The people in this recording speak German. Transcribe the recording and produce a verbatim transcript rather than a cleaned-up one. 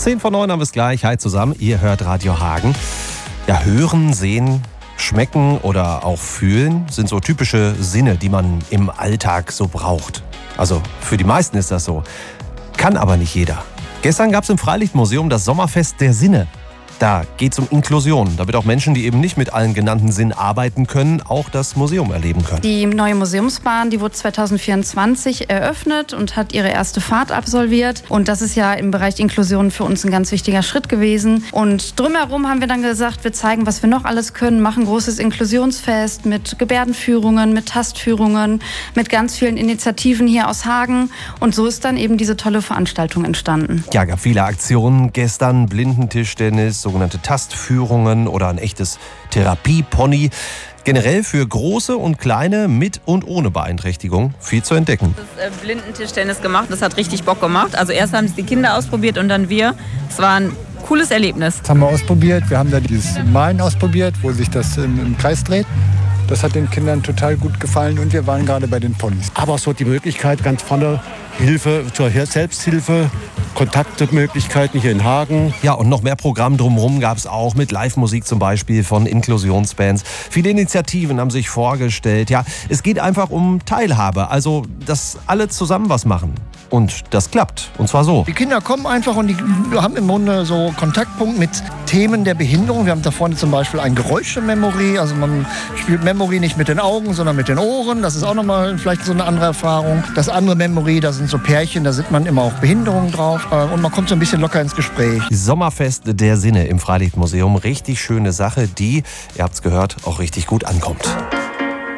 zehn vor neun haben wir es gleich. Hi zusammen, ihr hört Radio Hagen. Ja, hören, sehen, schmecken oder auch fühlen sind so typische Sinne, die man im Alltag so braucht. Also für die meisten ist das so. Kann aber nicht jeder. Gestern gab es im Freilichtmuseum das Sommerfest der Sinne. Da geht es um Inklusion, damit auch Menschen, die eben nicht mit allen genannten Sinnen arbeiten können, auch das Museum erleben können. Die neue Museumsbahn, die wurde zwanzig vierundzwanzig eröffnet und hat ihre erste Fahrt absolviert. Und das ist ja im Bereich Inklusion für uns ein ganz wichtiger Schritt gewesen. Und drumherum haben wir dann gesagt, wir zeigen, was wir noch alles können, machen ein großes Inklusionsfest mit Gebärdenführungen, mit Tastführungen, mit ganz vielen Initiativen hier aus Hagen. Und so ist dann eben diese tolle Veranstaltung entstanden. Ja, gab viele Aktionen gestern, Blindentischtennis, sogenannte Tastführungen oder ein echtes Therapiepony. Generell für große und kleine mit und ohne Beeinträchtigung viel zu entdecken. Das äh, Blindentischtennis gemacht, das hat richtig Bock gemacht. Also erst haben es die Kinder ausprobiert und dann wir. Es war ein cooles Erlebnis. Das haben wir ausprobiert. Wir haben da dieses Malen ausprobiert, wo sich das im, im Kreis dreht. Das hat den Kindern total gut gefallen und wir waren gerade bei den Ponys. Aber so die Möglichkeit ganz vorne, Hilfe zur Selbsthilfe, Kontaktmöglichkeiten hier in Hagen. Ja, und noch mehr Programm drumherum gab es auch mit Live-Musik zum Beispiel von Inklusionsbands. Viele Initiativen haben sich vorgestellt. Ja, es geht einfach um Teilhabe, also dass alle zusammen was machen. Und das klappt. Und zwar so. Die Kinder kommen einfach und die haben im Grunde so Kontaktpunkt mit Themen der Behinderung. Wir haben da vorne zum Beispiel ein Geräusche-Memory. Also man spielt Memory nicht mit den Augen, sondern mit den Ohren. Das ist auch nochmal vielleicht so eine andere Erfahrung. Das andere Memory, da sind so Pärchen, da sieht man immer auch Behinderungen drauf. Und man kommt so ein bisschen locker ins Gespräch. Sommerfest der Sinne im Freilichtmuseum. Richtig schöne Sache, die, ihr habt es gehört, auch richtig gut ankommt.